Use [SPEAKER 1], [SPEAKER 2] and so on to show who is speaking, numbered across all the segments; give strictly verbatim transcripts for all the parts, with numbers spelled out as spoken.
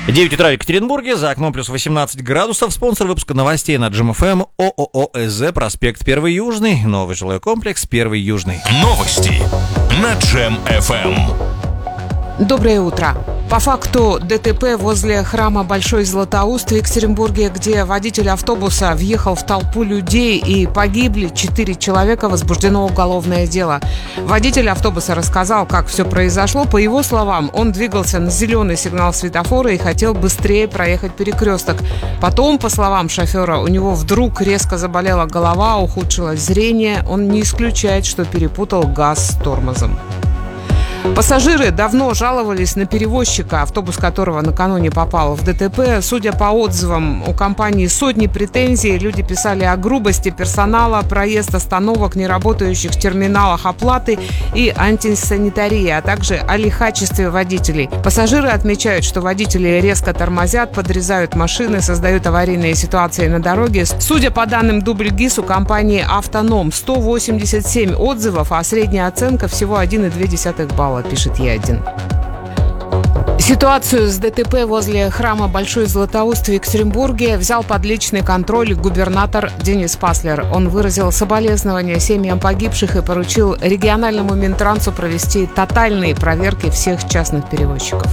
[SPEAKER 1] девять утра в Екатеринбурге, за окном плюс восемнадцать градусов. Спонсор выпуска новостей на Джем эф эм ООО ЭЗ, проспект Первый Южный, новый жилой комплекс Первый Южный.
[SPEAKER 2] Новости на Джем эф эм.
[SPEAKER 3] Доброе утро. По факту ДТП возле храма Большой Златоуст в Екатеринбурге, где водитель автобуса въехал в толпу людей и погибли четыре человека, возбуждено уголовное дело. Водитель автобуса рассказал, как все произошло. По его словам, он двигался на зеленый сигнал светофора и хотел быстрее проехать перекресток. Потом, по словам шофера, у него вдруг резко заболела голова, ухудшилось зрение. Он не исключает, что перепутал газ с тормозом. Пассажиры давно жаловались на перевозчика, автобус которого накануне попал в ДТП. Судя по отзывам, у компании сотни претензий. Люди писали о грубости персонала, проезд остановок, неработающих терминалах оплаты и антисанитарии, а также о лихачестве водителей. Пассажиры отмечают, что водители резко тормозят, подрезают машины, создают аварийные ситуации на дороге. Судя по данным Дубльгиз, у компании «Автоном» сто восемьдесят семь отзывов, а средняя оценка всего один и две десятых балла, пишет Е один. Ситуацию с ДТП возле храма Большой Златоуст в Екатеринбурге взял под личный контроль губернатор Денис Паслер. Он выразил соболезнования семьям погибших и поручил региональному Минтрансу провести тотальные проверки всех частных перевозчиков.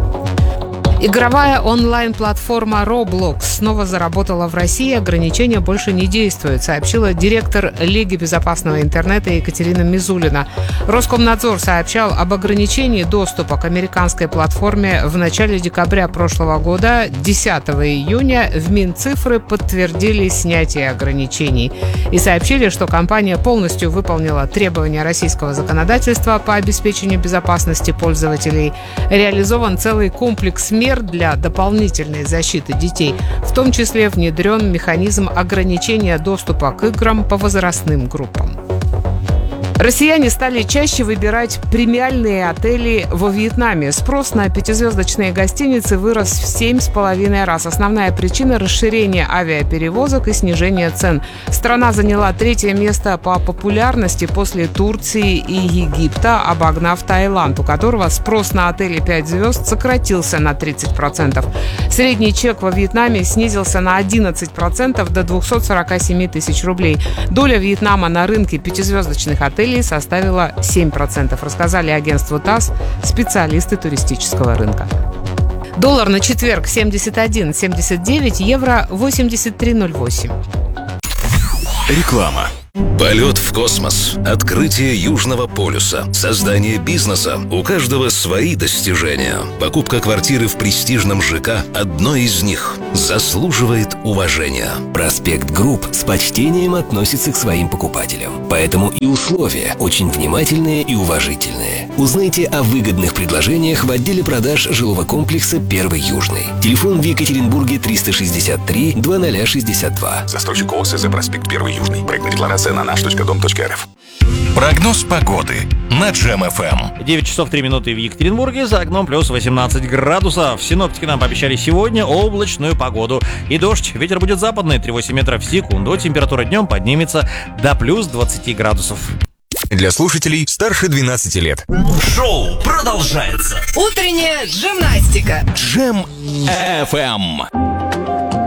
[SPEAKER 3] Игровая онлайн-платформа Roblox снова заработала в России. Ограничения больше не действуют, сообщила директор Лиги безопасного интернета Екатерина Мизулина. Роскомнадзор сообщал об ограничении доступа к американской платформе в начале декабря прошлого года. десятого июня в Минцифры подтвердили снятие ограничений и сообщили, что компания полностью выполнила требования российского законодательства по обеспечению безопасности пользователей. Реализован целый комплекс мер для дополнительной защиты детей. В том числе внедрен механизм ограничения доступа к играм по возрастным группам. Россияне стали чаще выбирать премиальные отели во Вьетнаме. Спрос на пятизвездочные гостиницы вырос в семь с половиной раз. Основная причина – расширение авиаперевозок и снижение цен. Страна заняла третье место по популярности после Турции и Египта, обогнав Таиланд, у которого спрос на отели пять звезд сократился на тридцать процентов. Средний чек во Вьетнаме снизился на одиннадцать процентов до двухсот сорока семи тысяч рублей. Доля Вьетнама на рынке пятизвездочных отелей составила семь процентов, рассказали агентству ТАСС специалисты туристического рынка. Доллар на четверг семьдесят один семьдесят девять, евро восемьдесят три ноль восемь.
[SPEAKER 2] Реклама. Полет в космос, открытие Южного полюса, создание бизнеса. У каждого свои достижения. Покупка квартиры в престижном ЖК – одно из них. Заслуживает уважения.
[SPEAKER 4] Проспект Групп с почтением относится к своим покупателям. Поэтому и условия очень внимательные и уважительные. Узнайте о выгодных предложениях в отделе продаж жилого комплекса Первый Южный. Телефон в Екатеринбурге триста шестьдесят три двадцать шестьдесят два.
[SPEAKER 2] Застройщик ООО СЗ «Проспект Первый Южный». Проектная декларация на наш точка дом точка эр эф. Прогноз погоды на Джем эф эм.
[SPEAKER 1] девять часов три минуты в Екатеринбурге, за окном плюс восемнадцать градусов. Синоптики нам пообещали сегодня облачную погоду и дождь. Ветер будет западный, три целых восемь десятых метров в секунду. Температура днем поднимется до плюс двадцати градусов.
[SPEAKER 2] Для слушателей старше двенадцати лет.
[SPEAKER 5] Шоу продолжается.
[SPEAKER 6] Утренняя гимнастика.
[SPEAKER 2] Джем эф эм.